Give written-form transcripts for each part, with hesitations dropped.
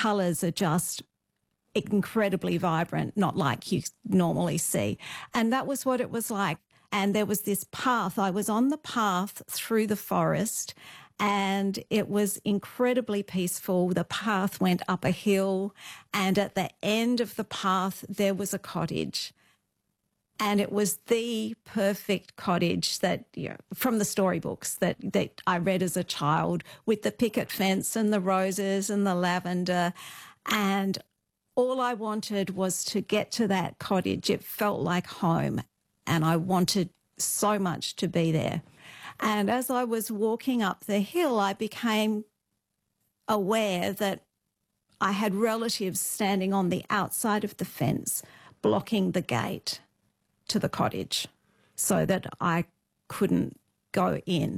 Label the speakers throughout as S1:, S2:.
S1: colours are just incredibly vibrant, not like you normally see. And that was what it was like. And there was this path. I was on the path through the forest, and it was incredibly peaceful. The path went up a hill, and at the end of the path, there was a cottage. And it was the perfect cottage that, from the storybooks that I read as a child, with the picket fence and the roses and the lavender. And all I wanted was to get to that cottage. It felt like home, and I wanted so much to be there. And as I was walking up the hill, I became aware that I had relatives standing on the outside of the fence, blocking the gate to the cottage so that I couldn't go in.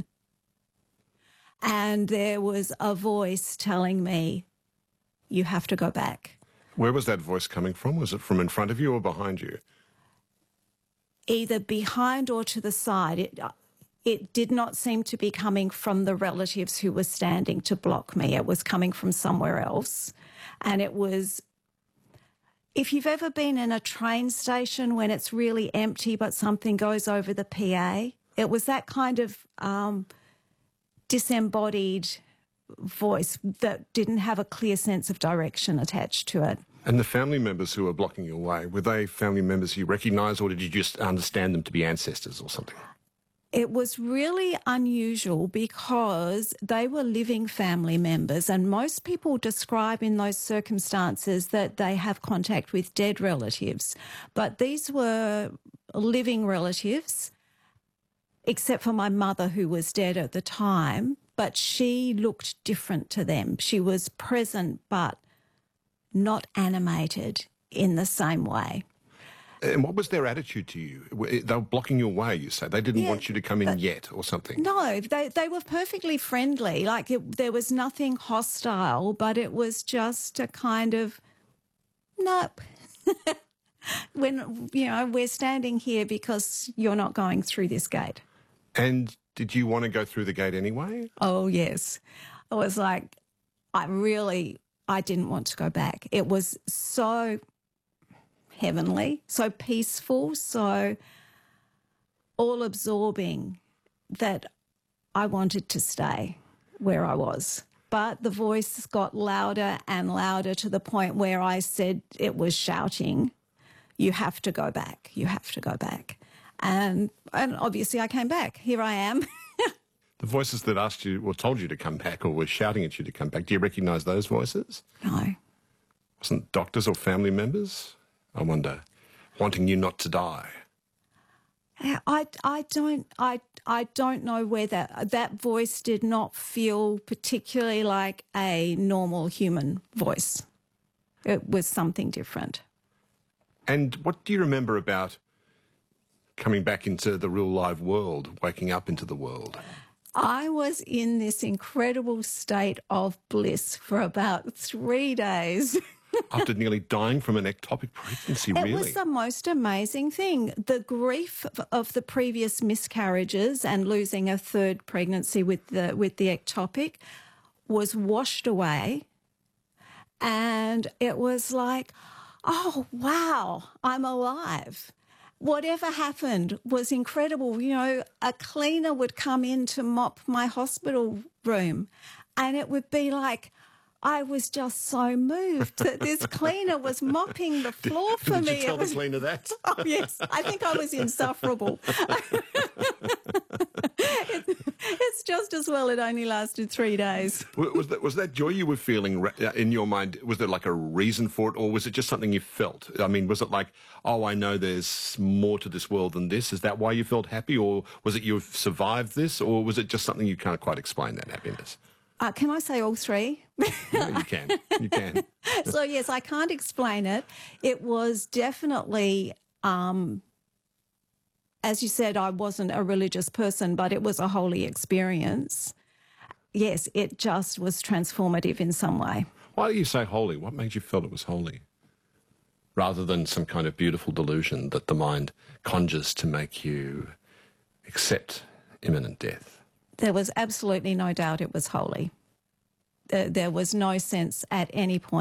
S1: And there was a voice telling me, you have to go back.
S2: Where was that voice coming from? Was it from in front of you or behind you?
S1: Either behind or to the side. It did not seem to be coming from the relatives who were standing to block me. It was coming from somewhere else. And it was, if you've ever been in a train station when it's really empty but something goes over the PA, it was that kind of disembodied voice that didn't have a clear sense of direction attached to it.
S2: And the family members who were blocking your way, were they family members you recognised, or did you just understand them to be ancestors or something?
S1: It was really unusual because they were living family members, and most people describe in those circumstances that they have contact with dead relatives. But these were living relatives, except for my mother, who was dead at the time, but she looked different to them. She was present but not animated in the same way.
S2: And what was their attitude to you? They were blocking your way, you say. They didn't want you to come in yet or something.
S1: No, they were perfectly friendly. Like there was nothing hostile, but it was just a kind of, nope. When, we're standing here because you're not going through this gate.
S2: And did you want to go through the gate anyway?
S1: Oh, yes. I was like, I didn't want to go back. It was so heavenly, so peaceful, so all-absorbing that I wanted to stay where I was. But the voice got louder and louder to the point where I said it was shouting, you have to go back, you have to go back. And obviously I came back. Here I am.
S2: The voices that asked you or told you to come back or were shouting at you to come back, do you recognise those voices?
S1: No.
S2: Wasn't doctors or family members, I wonder, wanting you not to die?
S1: I don't know where that voice did not feel particularly like a normal human voice. It was something different.
S2: And what do you remember about coming back into the real live world, waking up into the world?
S1: I was in this incredible state of bliss for about 3 days.
S2: After nearly dying from an ectopic pregnancy, really?
S1: It was the most amazing thing. The grief of the previous miscarriages and losing a third pregnancy with the ectopic was washed away. And it was like, oh, wow, I'm alive. Whatever happened was incredible. A cleaner would come in to mop my hospital room, and it would be like I was just so moved that this cleaner was mopping the floor for me.
S2: Did you tell the cleaner that?
S1: Oh, yes. I think I was insufferable. It's just as well it only lasted 3 days.
S2: Was that joy you were feeling in your mind, was there like a reason for it, or was it just something you felt? I mean, was it like, oh, I know there's more to this world than this? Is that why you felt happy, or was it you've survived this, or was it just something you can't quite explain, that happiness?
S1: Can I say all three?
S2: Yeah, you can. You can.
S1: So, yes, I can't explain it. It was definitely, as you said, I wasn't a religious person, but it was a holy experience. Yes, it just was transformative in some way.
S2: Why do you say holy? What made you feel it was holy? Rather than some kind of beautiful delusion that the mind conjures to make you accept imminent death.
S1: There was absolutely no doubt it was holy. There was no sense at any point